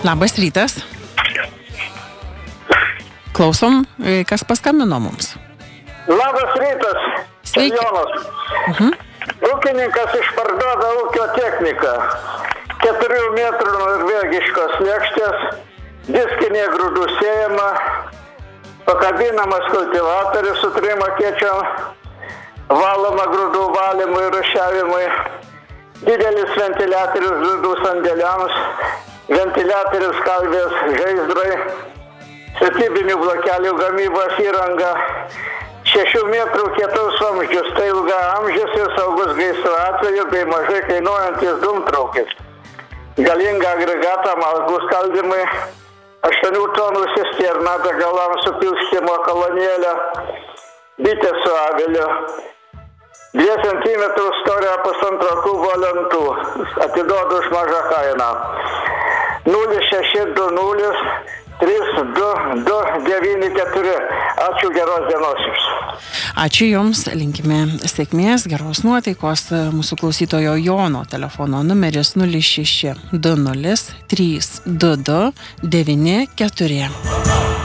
Labas rytas. Klausom, kas paskambino mums. Labas rytas. Sveiki. Jonas. Ūkininkas išparduoda ūkio techniką. 4 metrų norvegiškos lėkštės, diskinė grūdų sėjama, pakabinamas kultivatorius su 3 akėčiom, valoma grūdų valymui ir rūšiavimui, didelis ventiliatorius grūdų sandėliams, ventiliatorius kalvės žaizdrai, statybinių blokelių gamybos įranga, 6 metrų kietus vamzdžius, tai ilgaamžis ir saugus gaisro atveju bei mažai kainuojantis dūmtraukis. Galingą agregatą malkų skaldymui, 8 tonų cisterną degalams supilstymo kolonėlę, bitė su aviliu, 2 cm storio 1,5 kubo lentų, atiduodu už mažą kainą. 0620 32294. Ačiū, geros dienos jums. Ačiū Jums, linkime sėkmės, geros nuotaikos. Mūsų klausytojo Jono telefono numeris 0620 322 94.